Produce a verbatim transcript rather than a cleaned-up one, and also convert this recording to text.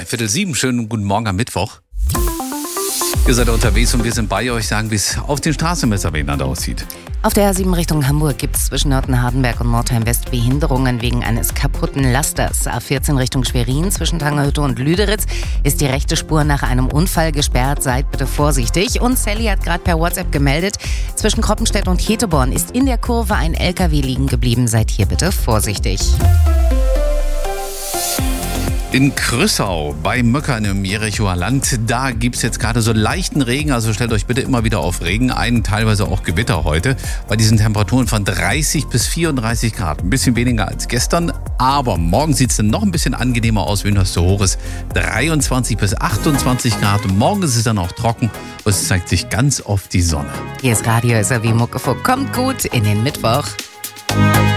Viertel sieben. Schönen guten Morgen am Mittwoch. Ihr seid unterwegs und wir sind bei euch, sagen, wie es auf den Straßen besser behindert aussieht. Auf der A sieben Richtung Hamburg gibt es zwischen Nörten-Hardenberg und Nordheim-West Behinderungen wegen eines kaputten Lasters. A vierzehn Richtung Schwerin zwischen Tangerhütte und Lüderitz ist die rechte Spur nach einem Unfall gesperrt. Seid bitte vorsichtig. Und Sally hat gerade per WhatsApp gemeldet, zwischen Kroppenstedt und Heteborn ist in der Kurve ein L K W liegen geblieben. Seid hier bitte vorsichtig. In Krüssau bei Möckern im Jerichoer Land, da gibt es jetzt gerade so leichten Regen, also stellt euch bitte immer wieder auf Regen ein, teilweise auch Gewitter heute, bei diesen Temperaturen von dreißig bis vierunddreißig Grad, ein bisschen weniger als gestern, aber morgen sieht es dann noch ein bisschen angenehmer aus, wenn das so hoch ist, dreiundzwanzig bis achtundzwanzig Grad, morgen ist es dann auch trocken und es zeigt sich ganz oft die Sonne. Hier ist Radio S R W Muckefuck, kommt gut in den Mittwoch.